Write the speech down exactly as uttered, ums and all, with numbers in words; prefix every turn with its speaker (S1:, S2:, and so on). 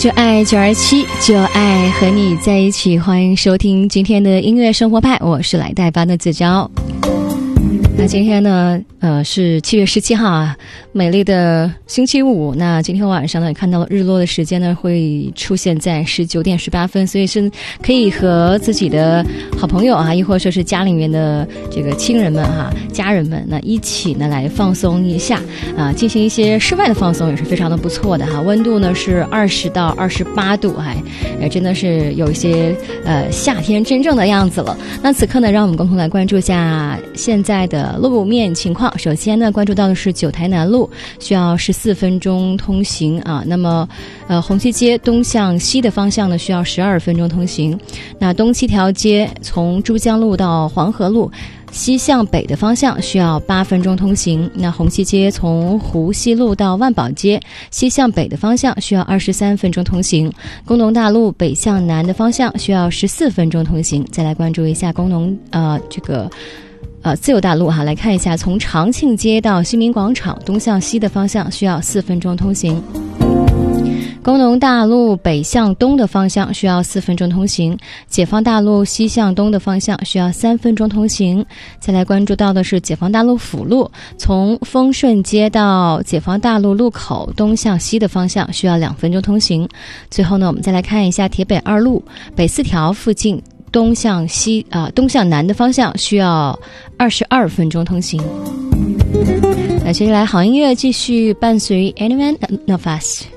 S1: 就爱九二七，就爱和你在一起。欢迎收听今天的音乐生活派，我是来代班的子娇。那今天呢，呃，是七月十七号啊，美丽的星期五。那今天晚上呢，也看到了日落的时间呢，会出现在十九点十八分，所以是可以和自己的好朋友啊，亦或者是家里面的这个亲人们哈、啊、家人们呢，一起呢来放松一下啊，进行一些室外的放松，也是非常的不错的哈。温度呢是二十到二十八度，还也真的是有一些呃夏天真正的样子了。那此刻呢，让我们共同来关注一下现在的路面情况。首先呢，关注到的是九台南路，需要十四分钟通行啊。那么，呃，红旗街东向西的方向呢，需要十二分钟通行。那东七条街从珠江路到黄河路，西向北的方向需要八分钟通行。那红旗街从湖西路到万宝街，西向北的方向需要二十三分钟通行。工农大路北向南的方向需要十四分钟通行。再来关注一下工农呃这个。呃，自由大路哈，来看一下，从长庆街到新民广场东向西的方向需要四分钟通行。工农大路北向东的方向需要四分钟通行。解放大路西向东的方向需要三分钟通行。再来关注到的是解放大路辅路，从丰顺街到解放大路路口东向西的方向需要两分钟通行。最后呢，我们再来看一下铁北二路北四条附近。东向西啊、呃，东向南的方向需要二十二分钟通行。那接下来好音乐继续伴随 Anyone Not Fast。